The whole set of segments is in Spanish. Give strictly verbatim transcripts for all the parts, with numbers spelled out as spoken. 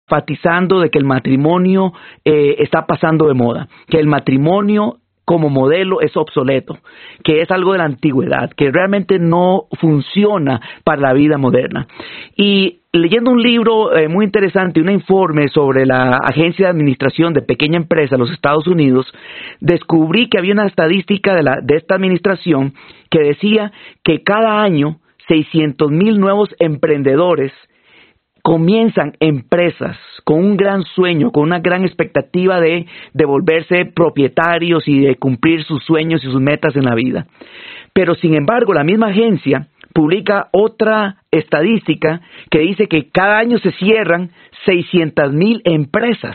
enfatizando de que el matrimonio eh, está pasando de moda, que el matrimonio como modelo es obsoleto, que es algo de la antigüedad, que realmente no funciona para la vida moderna. Y leyendo un libro eh, muy interesante, un informe sobre la Agencia de Administración de Pequeña Empresa de los Estados Unidos, descubrí que había una estadística de, la, de esta administración que decía que cada año seiscientos mil nuevos emprendedores comienzan empresas con un gran sueño, con una gran expectativa de, de volverse propietarios y de cumplir sus sueños y sus metas en la vida. Pero sin embargo, la misma agencia publica otra estadística que dice que cada año se cierran seiscientas mil empresas.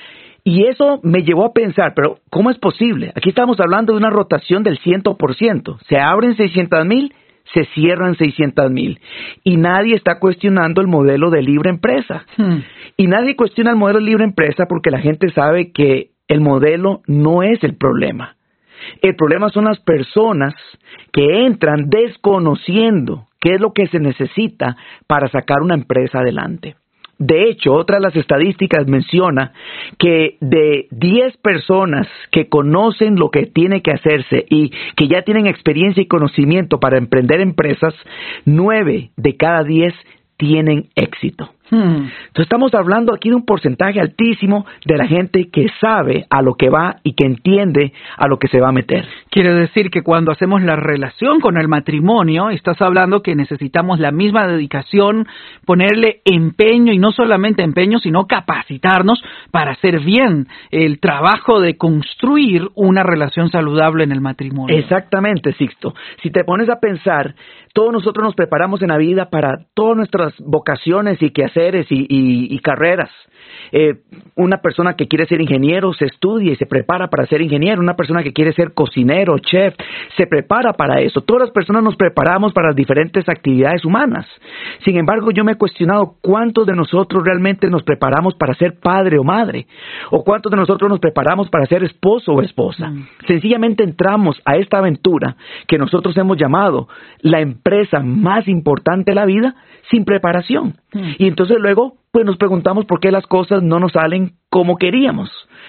Y eso me llevó a pensar, pero ¿cómo es posible? Aquí estamos hablando de una rotación del cien por ciento. Se abren seiscientas mil, se cierran seiscientas mil. Y nadie está cuestionando el modelo de libre empresa. Hmm. Y nadie cuestiona el modelo de libre empresa porque la gente sabe que el modelo no es el problema. El problema son las personas que entran desconociendo qué es lo que se necesita para sacar una empresa adelante. De hecho, otra de las estadísticas menciona que de diez personas que conocen lo que tiene que hacerse y que ya tienen experiencia y conocimiento para emprender empresas, nueve de cada diez tienen éxito. Hmm. Entonces estamos hablando aquí de un porcentaje altísimo de la gente que sabe a lo que va y que entiende a lo que se va a meter. Quiere decir que cuando hacemos la relación con el matrimonio, estás hablando que necesitamos la misma dedicación, ponerle empeño, y no solamente empeño, sino capacitarnos para hacer bien el trabajo de construir una relación saludable en el matrimonio. Exactamente, Sixto. Si te pones a pensar, todos nosotros nos preparamos en la vida para todas nuestras vocaciones y quehaceres y, y, y carreras. Eh, una persona que quiere ser ingeniero se estudia y se prepara para ser ingeniero. Una persona que quiere ser cocinero, chef, se prepara para eso. Todas las personas nos preparamos para las diferentes actividades humanas. Sin embargo, yo me he cuestionado cuántos de nosotros realmente nos preparamos para ser padre o madre, o cuántos de nosotros nos preparamos para ser esposo o esposa. Mm. Sencillamente entramos a esta aventura que nosotros hemos llamado la empresa más importante de la vida sin preparación. Mm. Y entonces luego pues nos preguntamos por qué las cosas no nos salen como queríamos.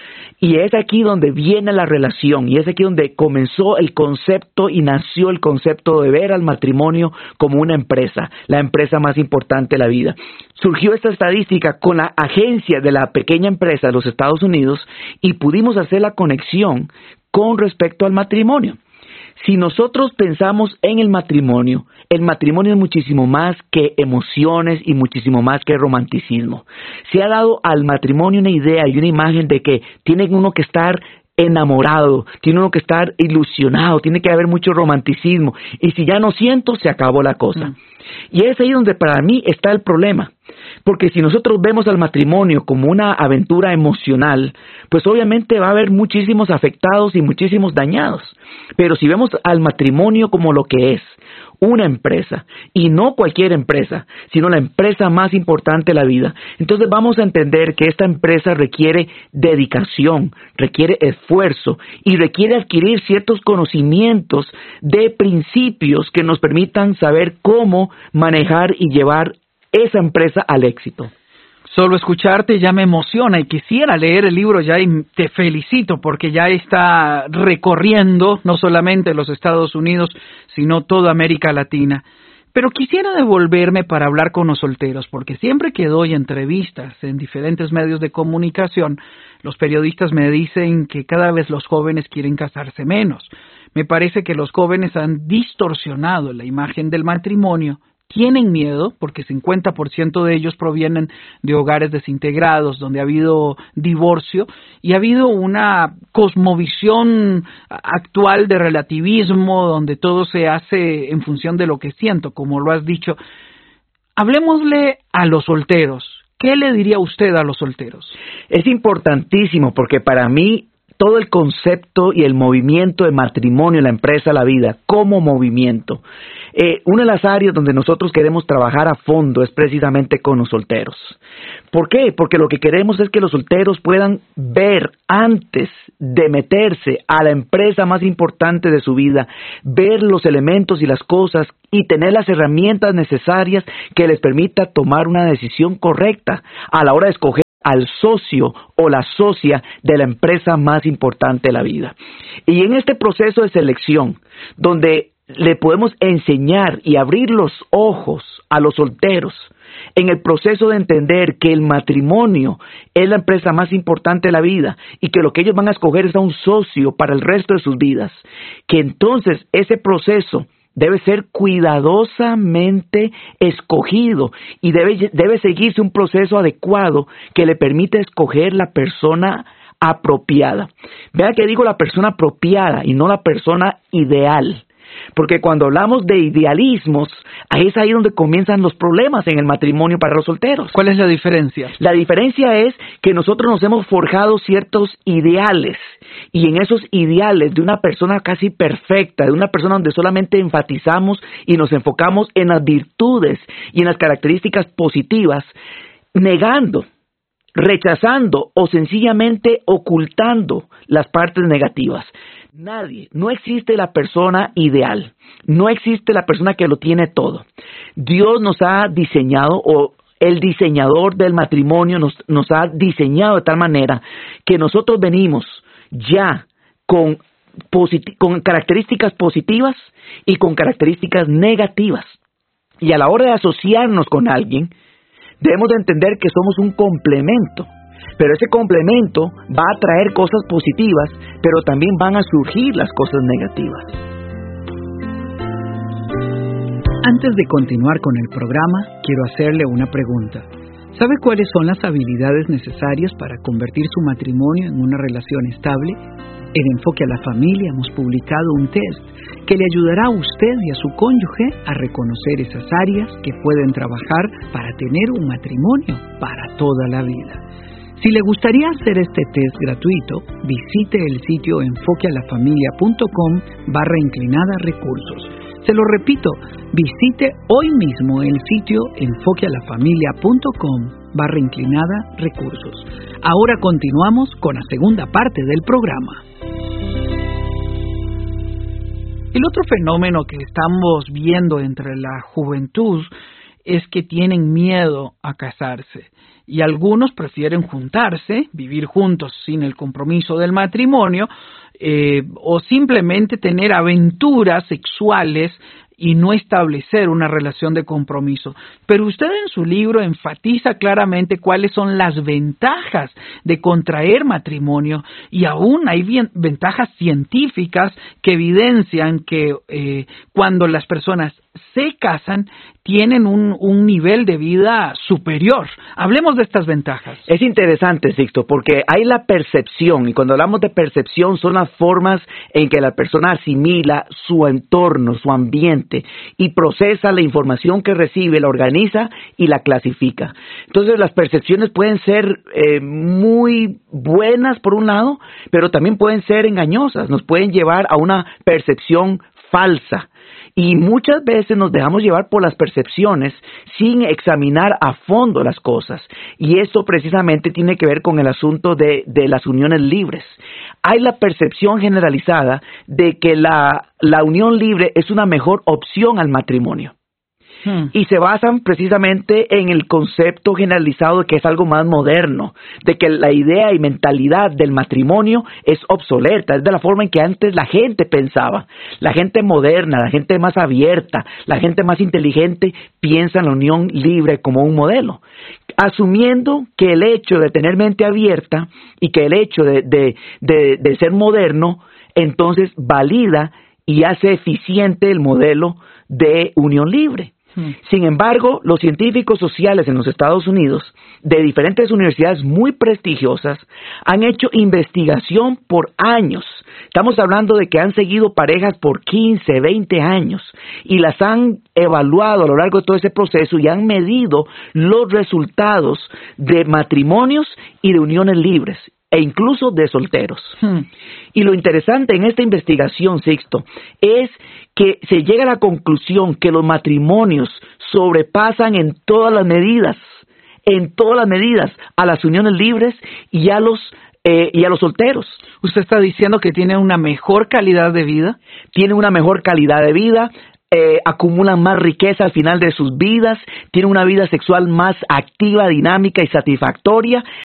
Y es aquí donde viene la relación, y es aquí donde comenzó el concepto y nació el concepto de ver al matrimonio como una empresa, la empresa más importante de la vida. Surgió esta estadística con la agencia de la pequeña empresa de los Estados Unidos y pudimos hacer la conexión con respecto al matrimonio. Si nosotros pensamos en el matrimonio, el matrimonio es muchísimo más que emociones y muchísimo más que romanticismo. Se ha dado al matrimonio una idea y una imagen de que tiene uno que estar enamorado, tiene uno que estar ilusionado, tiene que haber mucho romanticismo. Y si ya no siento, se acabó la cosa. Mm. Y es ahí donde para mí está el problema. Porque si nosotros vemos al matrimonio como una aventura emocional, pues obviamente va a haber muchísimos afectados y muchísimos dañados. Pero si vemos al matrimonio como lo que es, una empresa, y no cualquier empresa, sino la empresa más importante de la vida, entonces vamos a entender que esta empresa requiere dedicación, requiere esfuerzo y requiere adquirir ciertos conocimientos de principios que nos permitan saber cómo manejar y llevar esa empresa al éxito. Solo escucharte ya me emociona y quisiera leer el libro ya, y te felicito porque ya está recorriendo no solamente los Estados Unidos, sino toda América Latina. Pero quisiera devolverme para hablar con los solteros, porque siempre que doy entrevistas en diferentes medios de comunicación, los periodistas me dicen que cada vez los jóvenes quieren casarse menos. Me parece que los jóvenes han distorsionado la imagen del matrimonio. Tienen miedo porque cincuenta por ciento de ellos provienen de hogares desintegrados, donde ha habido divorcio y ha habido una cosmovisión actual de relativismo, donde todo se hace en función de lo que siento, como lo has dicho. Hablemosle a los solteros. ¿Qué le diría usted a los solteros? Es importantísimo porque para mí todo el concepto y el movimiento de matrimonio, la empresa, la vida, como movimiento. Eh, una de las áreas donde nosotros queremos trabajar a fondo es precisamente con los solteros. ¿Por qué? Porque lo que queremos es que los solteros puedan ver antes de meterse a la empresa más importante de su vida, ver los elementos y las cosas y tener las herramientas necesarias que les permita tomar una decisión correcta a la hora de escoger al socio o la socia de la empresa más importante de la vida. Y en este proceso de selección, donde le podemos enseñar y abrir los ojos a los solteros en el proceso de entender que el matrimonio es la empresa más importante de la vida y que lo que ellos van a escoger es a un socio para el resto de sus vidas, que entonces ese proceso debe ser cuidadosamente escogido y debe, debe seguirse un proceso adecuado que le permita escoger la persona apropiada. Vea que digo la persona apropiada y no la persona ideal. Porque cuando hablamos de idealismos, ahí es ahí donde comienzan los problemas en el matrimonio para los solteros. ¿Cuál es la diferencia? La diferencia es que nosotros nos hemos forjado ciertos ideales, y en esos ideales de una persona casi perfecta, de una persona donde solamente enfatizamos y nos enfocamos en las virtudes y en las características positivas, negando, rechazando o sencillamente ocultando las partes negativas. Nadie, no existe la persona ideal, no existe la persona que lo tiene todo. Dios nos ha diseñado, o el diseñador del matrimonio nos, nos ha diseñado de tal manera que nosotros venimos ya con, posit- con características positivas y con características negativas. Y a la hora de asociarnos con alguien, debemos de entender que somos un complemento. Pero ese complemento va a traer cosas positivas, pero también van a surgir las cosas negativas. Antes de continuar con el programa, quiero hacerle una pregunta. ¿Sabe cuáles son las habilidades necesarias para convertir su matrimonio en una relación estable? En Enfoque a la Familia hemos publicado un test que le ayudará a usted y a su cónyuge a reconocer esas áreas que pueden trabajar para tener un matrimonio para toda la vida. Si le gustaría hacer este test gratuito, visite el sitio enfoquealafamilia.com barra inclinada recursos. Se lo repito, visite hoy mismo el sitio enfoquealafamilia.com barra inclinada recursos. Ahora continuamos con la segunda parte del programa. El otro fenómeno que estamos viendo entre la juventud es que tienen miedo a casarse. Y algunos prefieren juntarse, vivir juntos sin el compromiso del matrimonio, eh, o simplemente tener aventuras sexuales y no establecer una relación de compromiso. Pero usted en su libro enfatiza claramente cuáles son las ventajas de contraer matrimonio, y aún hay bien, ventajas científicas que evidencian que eh, cuando las personas se casan, tienen un, un nivel de vida superior. Hablemos de estas ventajas. Es interesante, Sixto, porque hay la percepción, y cuando hablamos de percepción son las formas en que la persona asimila su entorno, su ambiente, y procesa la información que recibe, la organiza y la clasifica. Entonces las percepciones pueden ser eh, muy buenas por un lado, pero también pueden ser engañosas, nos pueden llevar a una percepción falsa. Y muchas veces nos dejamos llevar por las percepciones sin examinar a fondo las cosas. Y esto precisamente tiene que ver con el asunto de, de las uniones libres. Hay la percepción generalizada de que la, la unión libre es una mejor opción al matrimonio. Hmm. Y se basan precisamente en el concepto generalizado de que es algo más moderno, de que la idea y mentalidad del matrimonio es obsoleta, es de la forma en que antes la gente pensaba. La gente moderna, la gente más abierta, la gente más inteligente piensa en la unión libre como un modelo, asumiendo que el hecho de tener mente abierta y que el hecho de, de, de, de ser moderno, entonces valida y hace eficiente el modelo de unión libre. Sin embargo, los científicos sociales en los Estados Unidos, de diferentes universidades muy prestigiosas, han hecho investigación por años. Estamos hablando de que han seguido parejas por quince, veinte años y las han evaluado a lo largo de todo ese proceso y han medido los resultados de matrimonios y de uniones libres, e incluso de solteros. Hmm. Y lo interesante en esta investigación, Sixto, es que se llega a la conclusión que los matrimonios sobrepasan en todas las medidas, en todas las medidas, a las uniones libres y a los eh, y a los solteros. ¿Usted está diciendo que tienen una mejor calidad de vida? Tienen una mejor calidad de vida. Eh, acumulan más riqueza al final de sus vidas, tienen una vida sexual más activa, dinámica y satisfactoria.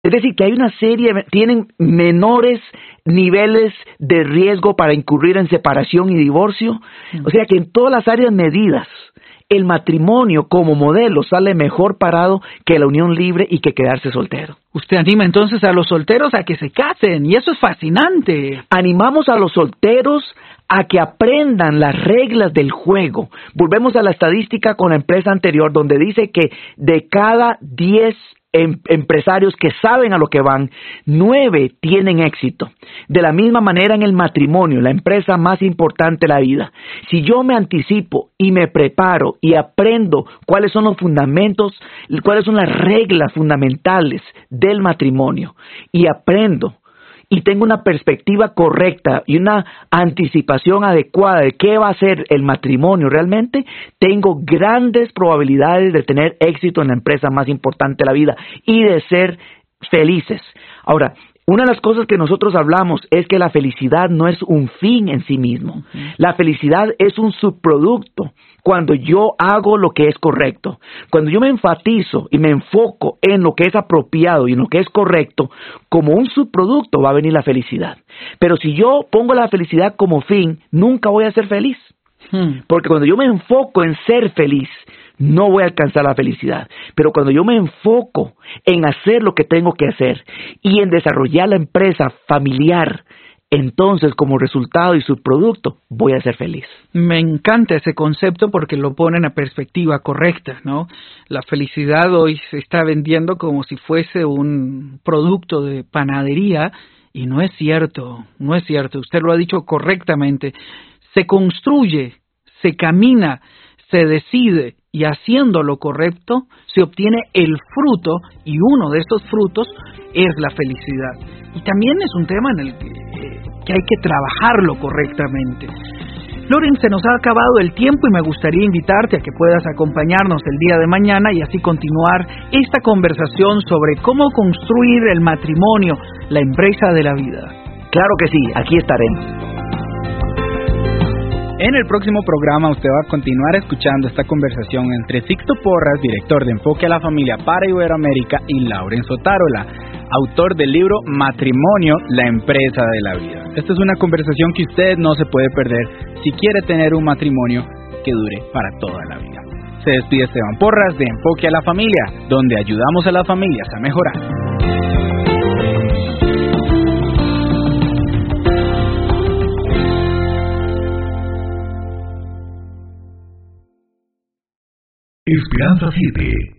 Es decir, que hay una serie, tienen menores niveles de riesgo para incurrir en separación y divorcio. O sea que en todas las áreas medidas, el matrimonio como modelo sale mejor parado que la unión libre y que quedarse soltero. Usted anima entonces a los solteros a que se casen, y eso es fascinante. Animamos a los solteros a que aprendan las reglas del juego. Volvemos a la estadística con la empresa anterior, donde dice que de cada diez em- empresarios que saben a lo que van, nueve tienen éxito. De la misma manera en el matrimonio, la empresa más importante de la vida. Si yo me anticipo y me preparo y aprendo cuáles son los fundamentos, cuáles son las reglas fundamentales del matrimonio, y aprendo y tengo una perspectiva correcta y una anticipación adecuada de qué va a ser el matrimonio realmente, tengo grandes probabilidades de tener éxito en la empresa más importante de la vida y de ser felices. Ahora, una de las cosas que nosotros hablamos es que la felicidad no es un fin en sí mismo. Uh-huh. La felicidad es un subproducto cuando yo hago lo que es correcto. Cuando yo me enfatizo y me enfoco en lo que es apropiado y en lo que es correcto, como un subproducto va a venir la felicidad. Pero si yo pongo la felicidad como fin, nunca voy a ser feliz. Uh-huh. Porque cuando yo me enfoco en ser feliz, no voy a alcanzar la felicidad. Pero cuando yo me enfoco en hacer lo que tengo que hacer y en desarrollar la empresa familiar, entonces como resultado y subproducto voy a ser feliz. Me encanta ese concepto porque lo pone en la perspectiva correcta, ¿no? La felicidad hoy se está vendiendo como si fuese un producto de panadería y no es cierto, no es cierto. Usted lo ha dicho correctamente. Se construye, se camina, se decide, y haciendo lo correcto se obtiene el fruto, y uno de estos frutos es la felicidad. Y también es un tema en el que, eh, que hay que trabajarlo correctamente. Loren, se nos ha acabado el tiempo y me gustaría invitarte a que puedas acompañarnos el día de mañana y así continuar esta conversación sobre cómo construir el matrimonio, la empresa de la vida. Claro que sí, aquí estaremos. En el próximo programa usted va a continuar escuchando esta conversación entre Sixto Porras, director de Enfoque a la Familia para Iberoamérica, y Laurenzo Tarola, autor del libro Matrimonio, la empresa de la vida. Esta es una conversación que usted no se puede perder si quiere tener un matrimonio que dure para toda la vida. Se despide Esteban Porras de Enfoque a la Familia, donde ayudamos a las familias a mejorar. Esperanza siete.